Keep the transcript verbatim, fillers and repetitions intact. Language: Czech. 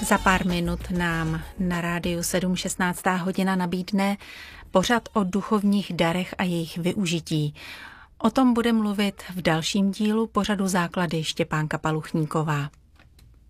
Za pár minut nám na rádiu sedm šestnáctá hodina nabídne pořad o duchovních darech a jejich využití. O tom bude mluvit v dalším dílu pořadu Základy Štěpánka Paluchníková.